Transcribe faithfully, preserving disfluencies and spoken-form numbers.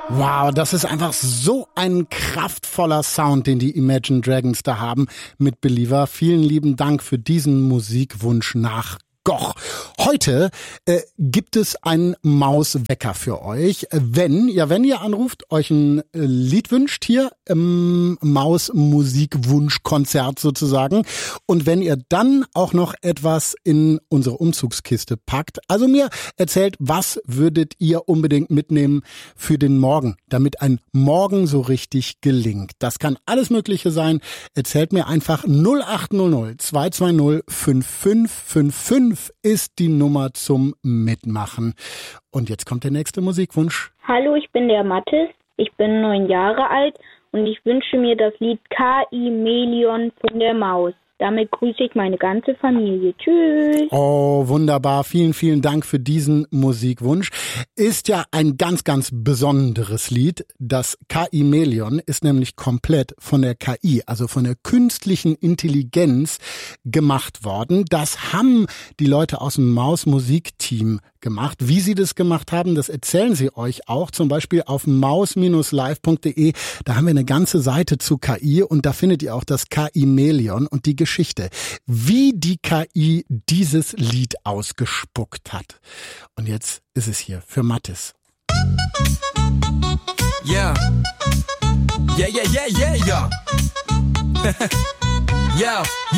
Wow, das ist einfach so ein kraftvoller Sound, den die Imagine Dragons da haben mit Believer. Vielen lieben Dank für diesen Musikwunsch nach Goch. Heute äh, gibt es einen Mauswecker für euch. Wenn, ja, wenn ihr anruft, euch ein äh, Lied wünscht hier im Maus-Musikwunsch-Konzert sozusagen. Und wenn ihr dann auch noch etwas in unsere Umzugskiste packt, also mir erzählt, was würdet ihr unbedingt mitnehmen für den Morgen, damit ein Morgen so richtig gelingt. Das kann alles Mögliche sein. Erzählt mir einfach null acht null null zwei zwei null fünf fünf fünf fünf ist die Nummer zum Mitmachen. Und jetzt kommt der nächste Musikwunsch. Hallo, ich bin der Mathis. Ich bin neun Jahre alt und ich wünsche mir das Lied K-I-Melion von der Maus. Damit grüße ich meine ganze Familie. Tschüss. Oh, wunderbar. Vielen, vielen Dank für diesen Musikwunsch. Ist ja ein ganz, ganz besonderes Lied. Das K I-Melion ist nämlich komplett von der K I, also von der künstlichen Intelligenz gemacht worden. Das haben die Leute aus dem Maus-Musikteam gemacht. Wie sie das gemacht haben, das erzählen sie euch auch, zum Beispiel auf maus Bindestrich live Punkt de. Da haben wir eine ganze Seite zu K I und da findet ihr auch das K I-Melion und die Geschichte, wie die K I dieses Lied ausgespuckt hat. Und jetzt ist es hier für Mathis. Yeah. Yeah, yeah, yeah, yeah, yeah. Yeah.